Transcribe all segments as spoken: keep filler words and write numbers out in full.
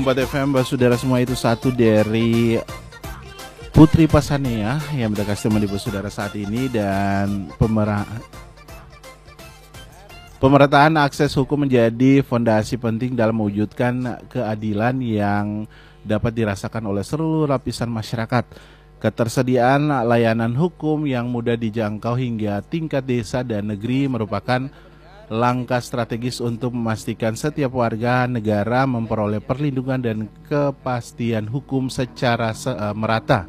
empat F M, saudara semua, itu satu dari Putri Pasania yang berkas teman ibu saudara saat ini. Dan pemerah pemerataan akses hukum menjadi fondasi penting dalam mewujudkan keadilan yang dapat dirasakan oleh seluruh lapisan masyarakat. Ketersediaan layanan hukum yang mudah dijangkau hingga tingkat desa dan negeri merupakan langkah strategis untuk memastikan setiap warga negara memperoleh perlindungan dan kepastian hukum secara uh, merata.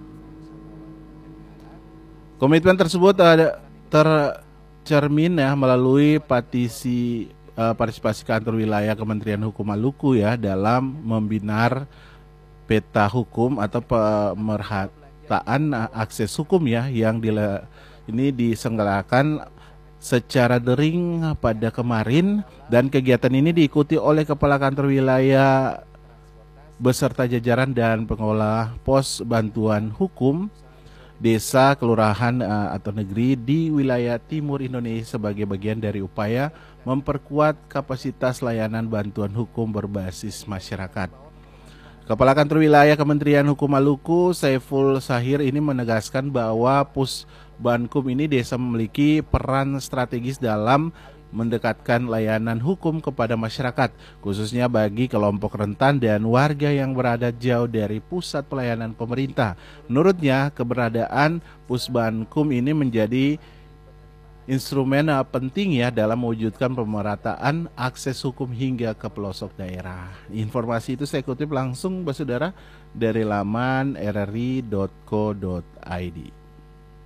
Komitmen tersebut uh, tercermin ya melalui partisi, uh, partisipasi kantor wilayah Kementerian Hukum Maluku ya dalam membinar peta hukum atau pemerhataan akses hukum ya yang dile, ini diselenggarakan secara daring pada kemarin, dan kegiatan ini diikuti oleh Kepala Kantor Wilayah beserta jajaran dan pengelola pos bantuan hukum desa, kelurahan atau negeri di wilayah timur Indonesia sebagai bagian dari upaya memperkuat kapasitas layanan bantuan hukum berbasis masyarakat. Kepala Kantor Wilayah Kementerian Hukum Maluku, Saiful Sahir, ini menegaskan bahwa Pusbankum ini desa memiliki peran strategis dalam mendekatkan layanan hukum kepada masyarakat, khususnya bagi kelompok rentan dan warga yang berada jauh dari pusat pelayanan pemerintah. Menurutnya, keberadaan Pusbankum ini menjadi instrumen penting ya dalam mewujudkan pemerataan akses hukum hingga ke pelosok daerah. Informasi itu saya kutip langsung, saudara, dari laman r r i dot co dot i d.